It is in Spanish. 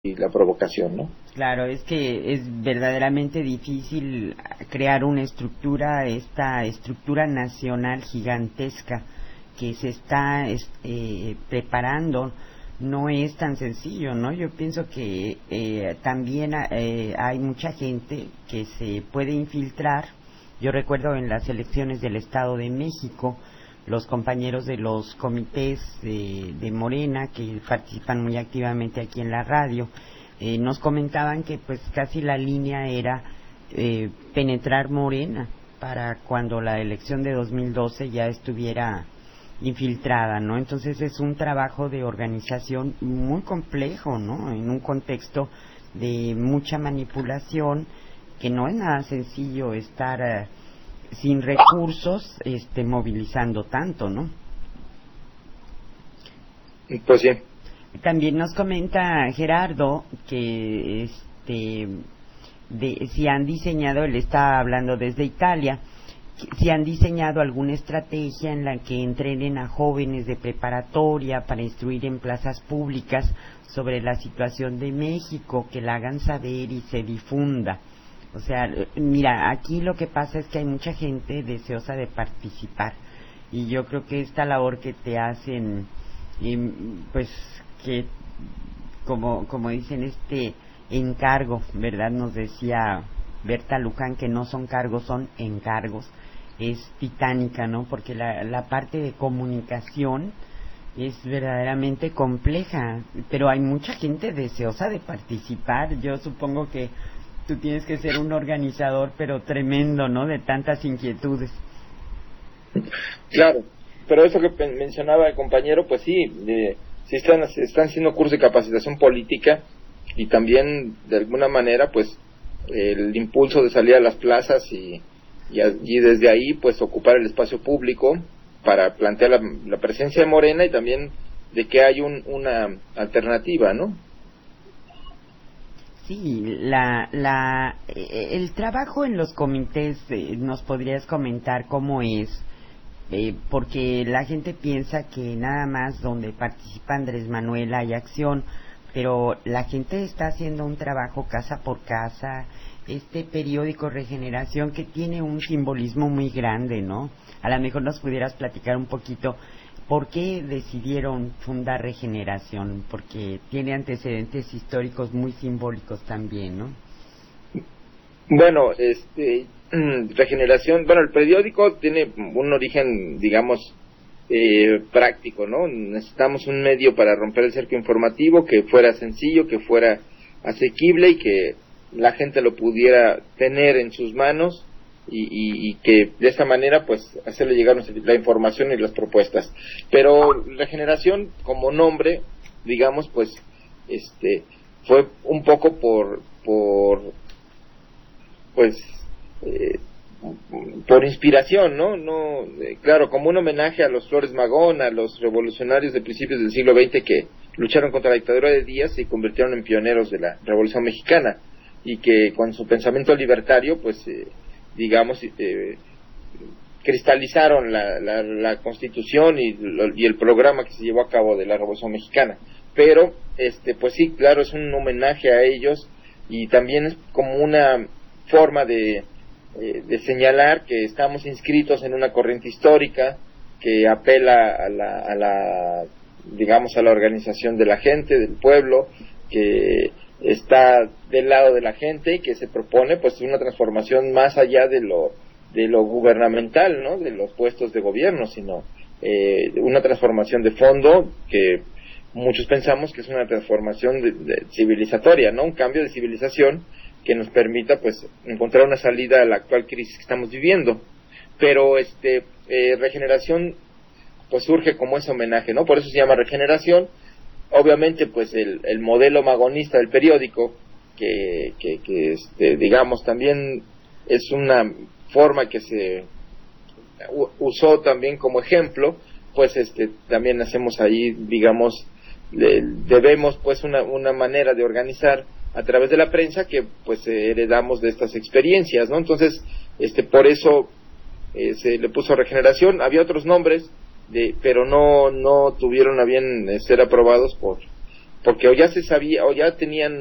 y la provocación, ¿no? Claro, es que es verdaderamente difícil crear una estructura, esta estructura nacional gigantesca que se está preparando. No es tan sencillo, ¿no? Yo pienso que también hay mucha gente que se puede infiltrar. Yo recuerdo en las elecciones del Estado de México, los compañeros de los comités de Morena, que participan muy activamente aquí en la radio, nos comentaban que pues casi la línea era penetrar Morena para cuando la elección de 2012 ya estuviera infiltrada, ¿no? Entonces es un trabajo de organización muy complejo, ¿no? En un contexto de mucha manipulación, que no es nada sencillo estar sin recursos movilizando tanto, ¿no? Pues sí. También nos comenta Gerardo que si han diseñado, él está hablando desde Italia, si han diseñado alguna estrategia en la que entrenen a jóvenes de preparatoria para instruir en plazas públicas sobre la situación de México, que la hagan saber y se difunda. O sea, mira, aquí lo que pasa es que hay mucha gente deseosa de participar, y yo creo que esta labor que te hacen, pues que como dicen, encargo, ¿verdad? Nos decía Berta Luján que no son cargos, son encargos. Es titánica, ¿no? Porque la parte de comunicación es verdaderamente compleja, pero hay mucha gente deseosa de participar. Yo supongo que tú tienes que ser un organizador, pero tremendo, ¿no? De tantas inquietudes. Claro, pero eso que mencionaba el compañero, pues sí, sí están haciendo cursos de capacitación política, y también de alguna manera pues el impulso de salir a las plazas y desde ahí pues ocupar el espacio público para plantear la presencia de Morena, y también de que hay una alternativa, ¿no? Sí, el trabajo en los comités, ¿nos podrías comentar cómo es? Porque la gente piensa que nada más donde participa Andrés Manuel hay acción, pero la gente está haciendo un trabajo casa por casa. Este periódico Regeneración, que tiene un simbolismo muy grande, ¿no? A lo mejor nos pudieras platicar un poquito por qué decidieron fundar Regeneración, porque tiene antecedentes históricos muy simbólicos también, ¿no? Bueno, Regeneración, bueno, el periódico tiene un origen, digamos, práctico, ¿no? Necesitamos un medio para romper el cerco informativo que fuera sencillo, que fuera asequible y que la gente lo pudiera tener en sus manos, y que de esta manera pues hacerle llegar la información y las propuestas. Pero Regeneración como nombre, digamos, pues fue un poco por inspiración, ¿no? Claro, como un homenaje a los Flores Magón, a los revolucionarios de principios del siglo XX que lucharon contra la dictadura de Díaz y se convirtieron en pioneros de la Revolución Mexicana, y que con su pensamiento libertario, pues, digamos, cristalizaron la Constitución y el programa que se llevó a cabo de la Revolución Mexicana. Pero, pues sí, claro, es un homenaje a ellos, y también es como una forma de señalar que estamos inscritos en una corriente histórica que apela digamos, a la organización de la gente, del pueblo, que está del lado de la gente y que se propone pues una transformación más allá de lo gubernamental, ¿no? De los puestos de gobierno, sino una transformación de fondo que muchos pensamos que es una transformación civilizatoria, ¿no? Un cambio de civilización que nos permita pues encontrar una salida a la actual crisis que estamos viviendo. Pero Regeneración pues surge como ese homenaje, ¿no? Por eso se llama Regeneración. Obviamente pues el modelo magonista del periódico, que digamos también es una forma que se usó también como ejemplo, pues también hacemos ahí, digamos, debemos pues una manera de organizar a través de la prensa que pues heredamos de estas experiencias, ¿no? Entonces, por eso se le puso Regeneración. Había otros nombres, pero no tuvieron a bien ser aprobados porque o ya se sabía, o ya tenían